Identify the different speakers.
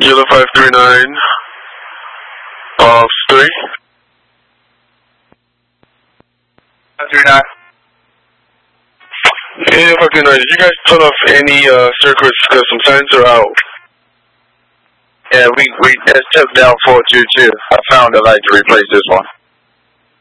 Speaker 1: Yellow 539, off 3.
Speaker 2: 539.
Speaker 1: Yeah, 539, did you guys turn off any circuits because some signs are out?
Speaker 2: Yeah, we just took down 422. I found a light to replace this one.